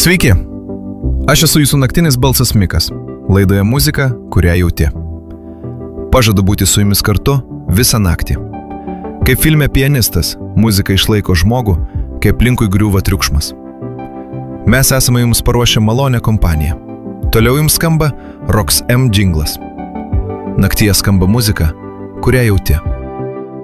Sveiki, aš esu jūsų naktinis balsas Mikas, laidoje muzika, kurią jauti. Pažadu būti su jumis kartu visą naktį. Kaip filme Pianistas, muzika išlaiko žmogų, kai aplinkui griūva triukšmas. Mes esame jums paruošę malonę kompaniją. Toliau jums skamba Rox M džinglas. Naktyje skamba muzika, kurią jauti.